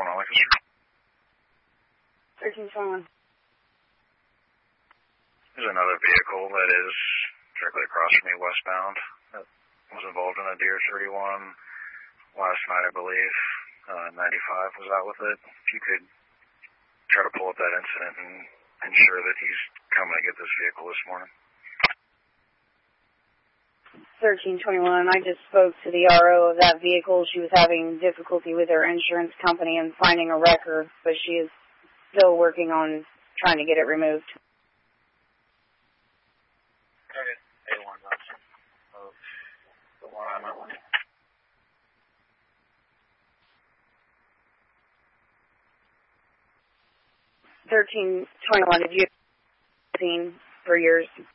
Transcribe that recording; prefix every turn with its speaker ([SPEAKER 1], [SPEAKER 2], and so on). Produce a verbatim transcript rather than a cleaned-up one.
[SPEAKER 1] going on, Lancaster?
[SPEAKER 2] thirteen twenty-one.
[SPEAKER 1] There's another vehicle that is directly across from me westbound that was involved in a Deer thirty-one last night, I believe. Uh, ninety-five was out with it. If you could try to pull up that incident and ensure that he's coming to get this vehicle this morning.
[SPEAKER 2] thirteen twenty-one. I just spoke to the R O of that vehicle. She was having difficulty with her insurance company and finding a record, but she is still working on trying to get it removed.
[SPEAKER 1] Okay. A one, of the one I'm at.
[SPEAKER 2] thirteen twenty-one. Did you have seen for yours?